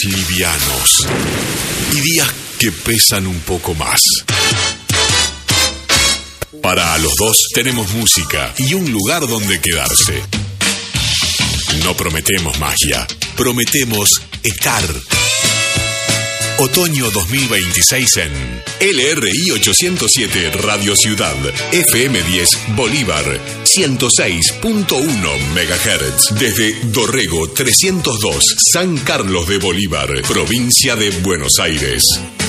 livianos y días que pesan un poco más. Para los dos tenemos música y un lugar donde quedarse. No prometemos magia, prometemos estar. Otoño 2026 en LRI 807 Radio Ciudad, FM 10 Bolívar, 106.1 MHz. Desde Dorrego 302, San Carlos de Bolívar, provincia de Buenos Aires.